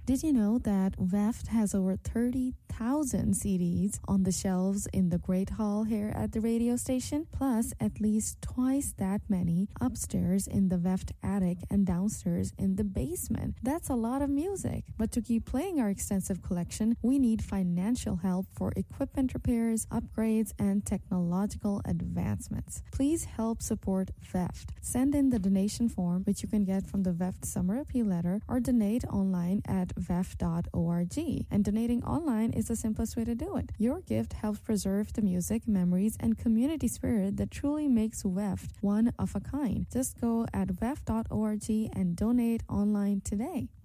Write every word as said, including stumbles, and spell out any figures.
Did you know that V E F T has over thirty thousand C Ds on the shelves in the Great Hall here at the radio station, plus at least twice that many upstairs in the V E F T attic and downstairs in the basement? That's a lot of music. But to keep playing our extensive collection, we need financial help for equipment repairs, upgrades, and technological advancements. Please help support V E F T. Send in the donation form, which you can get from the V E F T Summer Appeal Letter, or donate online at v e f dot org. And donating online is the simplest way to do it. Your gift helps preserve the music, memories, and community spirit that truly makes V E F T one of a kind. Just go at v e f dot org and donate online today.